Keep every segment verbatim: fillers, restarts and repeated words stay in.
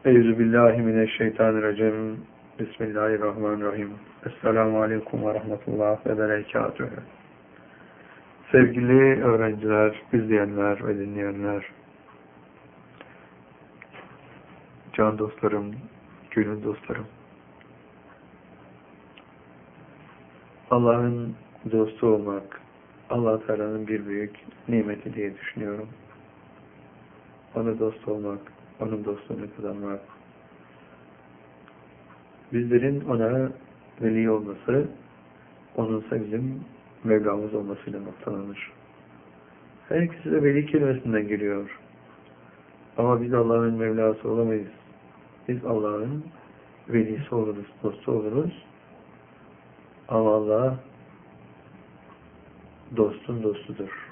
Euzubillahimineşşeytanirracim. Bismillahirrahmanirrahim. Esselamu aleyküm ve rahmetullah ve berekatühü. Sevgili öğrenciler, izleyenler ve dinleyenler, can dostlarım, gönül dostlarım, Allah'ın dostu olmak, Allah Teala'nın bir büyük nimeti diye düşünüyorum. Ona dost olmak, onun dostluğunu kazanmak, bizlerin ona veli olması, onunsa bizim Mevlamız olmasıyla noktalanır. Her ikisi de veli kelimesinden geliyor. Ama biz Allah'ın Mevlası olamayız. Biz Allah'ın velisi oluruz, dostu oluruz. Ama Allah dostun dostudur.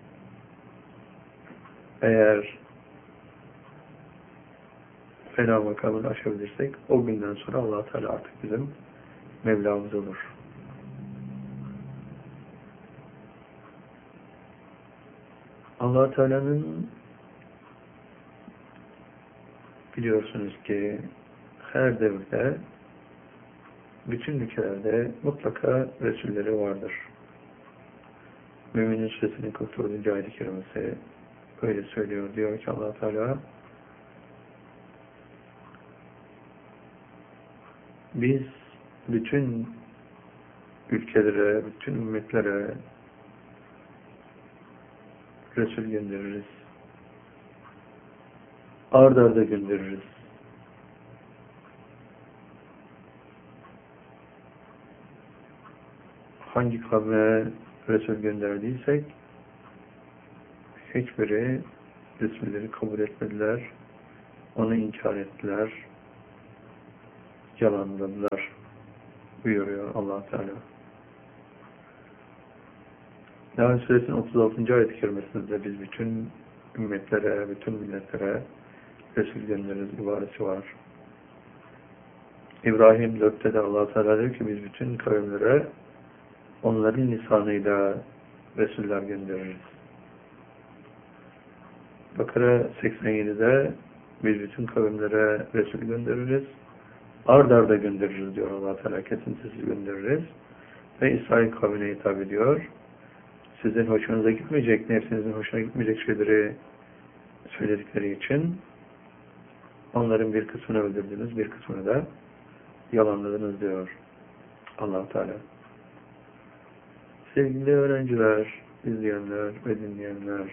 Eğer fena makamını aşabilirsek, o günden sonra Allah Teala artık bizim Mevlamız olur. Allah Teala'nın biliyorsunuz ki her devirde, bütün ülkelerde mutlaka Resulleri vardır. Mü'minin Suresinin kırk dördüncü ayet-i kerimesi öyle söylüyor. Diyor ki Allah Teala, biz bütün ülkelere, bütün ümmetlere Resul göndeririz. Ard arda göndeririz. Hangi kavme Resul gönderdiysek hiçbiri Resulleri kabul etmediler. Onu inkar ettiler. Yalanladılar. Buyuruyor Allah Teala. Nahl Suresinin otuz altıncı ayet-i kerimesinde biz bütün ümmetlere, bütün milletlere Resul göndeririz ibaresi var. İbrahim dörtte de Allah Teala diyor ki biz bütün kavimlere onların lisanıyla Resuller göndeririz. Bakara seksen yedide biz bütün kavimlere Resul göndeririz. Ard arda göndeririz diyor Allah Teala. Kesintisiz göndeririz. Ve İsrail kavmine hitap ediyor. Sizin hoşunuza gitmeyecek, nefsinizin hoşuna gitmeyecek şeyleri söyledikleri için onların bir kısmını öldürdünüz, bir kısmını da yalanladınız diyor Allah Teala. Sevgili öğrenciler, izleyenler ve dinleyenler,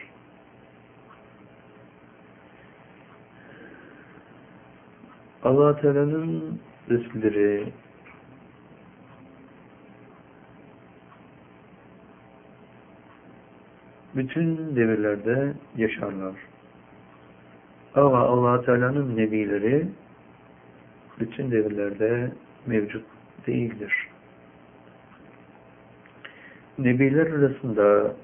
Allah Teala'nın Resulleri bütün devirlerde yaşarlar. Ama Allah Teala'nın nebileri bütün devirlerde mevcut değildir. Nebiler arasında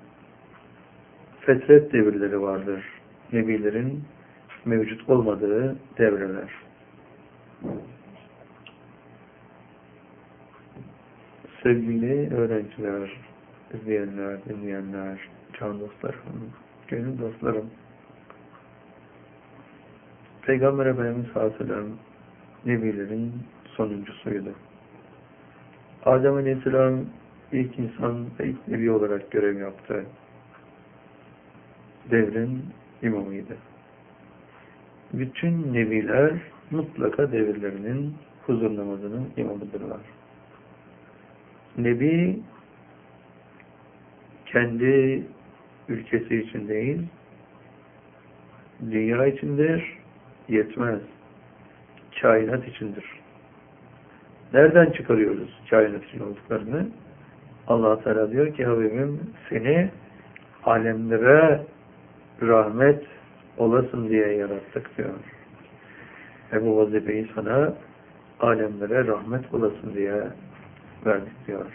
fetret devirleri vardır. Nebilerin mevcut olmadığı devreler. Sevgili öğrenciler, izleyenler, dinleyenler, can dostlarım, gönül dostlarım, Peygamber Efendimiz sallallahu aleyhi ve sellem nebilerin sonuncusuydu. Adem Aleyhisselam ilk insan ve ilk nebi olarak görev yaptı. Devrin imamıydı. Bütün nebiler mutlaka devirlerinin huzur namazının imamıdırlar. Nebi kendi ülkesi için değil, dünya içindir, yetmez. Kainat içindir. Nereden çıkarıyoruz kainat için olduklarını? Allah Teala diyor ki Habibim seni alemlere rahmet olasın diye yarattık diyor. Ve bu vazifeyi sana alemlere rahmet olasın diye verdik diyor.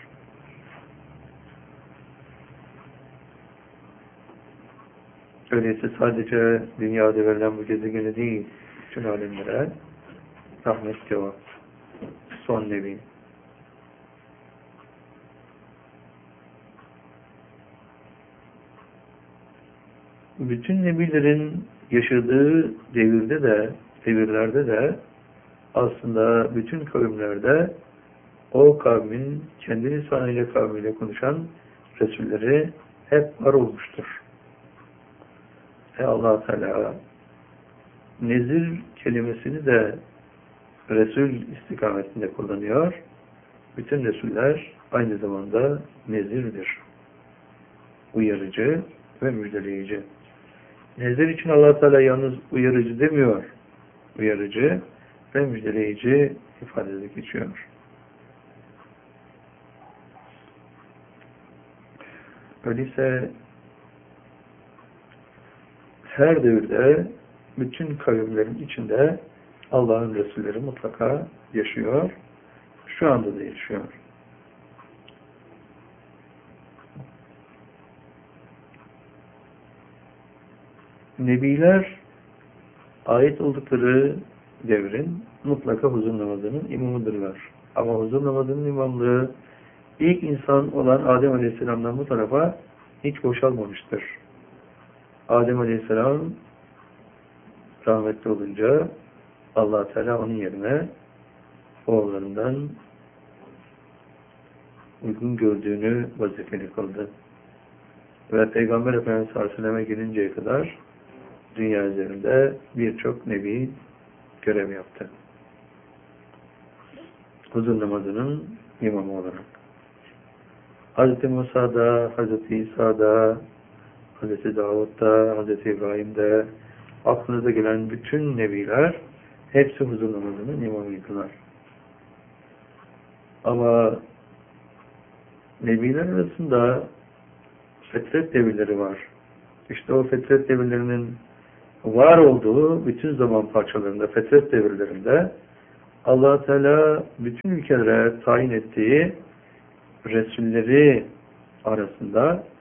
Öyleyse sadece dünyada verilen bu gezegeni değil, bütün alemlere rahmet diyor. Son nebi. Bütün nebilerin yaşadığı devirde de devirlerde de aslında bütün kavimlerde o kavmin kendi lisanıyla kavmiyle konuşan Resulleri hep var olmuştur. E Allah Teala nezir kelimesini de Resul istikametinde kullanıyor. Bütün Resuller aynı zamanda nezirdir. Uyarıcı ve müjdeleyici. Nezir için Allah Teala yalnız uyarıcı demiyor. Uyarıcı ve müjdeleyici ifadede geçiyor. Öyleyse her devirde bütün kavimlerin içinde Allah'ın Resulleri mutlaka yaşıyor. Şu anda da yaşıyor. Nebiler ait oldukları devrin mutlaka huzur namazının imamıdırlar. Ama huzur namazının imamlığı ilk insan olan Adem Aleyhisselam'dan bu tarafa hiç boşalmamıştır. Adem Aleyhisselam rahmetli olunca Allah Teala onun yerine oğullarından uygun gördüğünü vazifeli kıldı. Ve Peygamber Efendimiz sallallahu aleyhi ve selleme gelinceye kadar dünya üzerinde birçok nebi görev yaptı. Huzur namazının imamı olarak. Hazreti Musa'da, Hazreti İsa'da, Hazreti Davud'da, Hazreti İbrahim'de aklınıza gelen bütün nebiler hepsi huzur namazının imamıydılar. Ama nebiler arasında fetret devirleri var. İşte o fetret devirlerinin var olduğu bütün zaman parçalarında, fetret devirlerinde Allah Teala bütün ülkelere tayin ettiği Resulleri arasında